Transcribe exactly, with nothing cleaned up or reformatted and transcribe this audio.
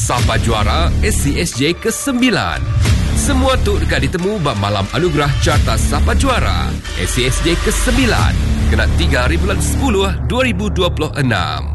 Sapa Juara S C S J ke sembilan. Semua tu dekat ditemu bab malam anugerah Carta Sapa Juara S C S J ke sembilan. Kena tiga hari bulan sepuluh dua ribu dua puluh enam.